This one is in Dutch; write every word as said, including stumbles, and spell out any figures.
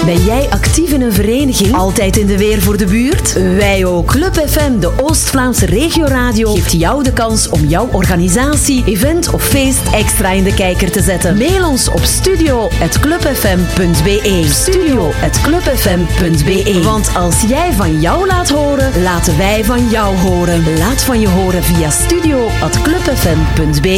Ben jij actief in een vereniging? Altijd in de weer voor de buurt? Wij ook. Club F M, de Oost-Vlaamse regioradio, geeft jou de kans om jouw organisatie, event of feest extra in de kijker te zetten. Mail ons op studio at clubfm punt b e. studio at clubfm punt b e. Want als jij van jou laat horen, laten wij van jou horen. Laat van je horen via studio at clubfm punt b e.